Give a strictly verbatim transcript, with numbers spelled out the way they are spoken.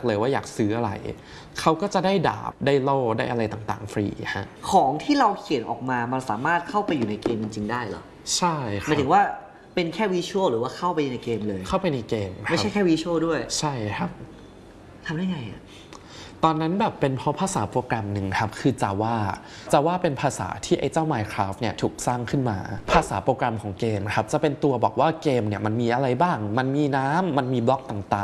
เลยว่าอยากซื้ออะไรเขาก็จะได้ดาบได้โล่ได้อะไรต่างๆฟรีฮะของที่เราเขียนออกมามันสามารถเข้าไปอยู่ในเกมจริงๆได้เหรอใช่ครับหมายถึงว่าเป็นแค่วิชวลหรือว่าเข้าไปในเกมเลยเข้าไปในเกมไม่ใช่แค่วิชวลด้วยใช่ครับทำได้ไงอ่ะตอนนั้นแบบเป็นเพราะภาษาโปรแกรมหนึ่งครับคือ Java Java เป็นภาษาที่ไอ้เจ้า Minecraft เนี่ยถูกสร้างขึ้นมาภาษาโปรแกรมของเกมครับจะเป็นตัวบอกว่าเกมเนี่ยมันมีอะไรบ้างมันมีน้ำมันมีบล็อกต่างๆ